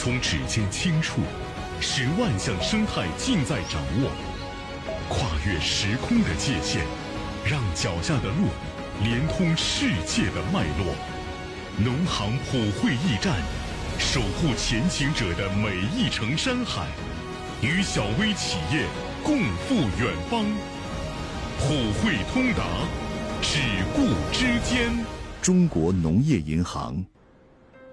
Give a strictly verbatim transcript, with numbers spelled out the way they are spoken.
从指尖轻触，使万象生态尽在掌握。跨越时空的界限，让脚下的路连通世界的脉络。农行普惠驿站，守护前行者的每一程山海，与小微企业共赴远方。普惠通达，只顾之间。 中国农业银行。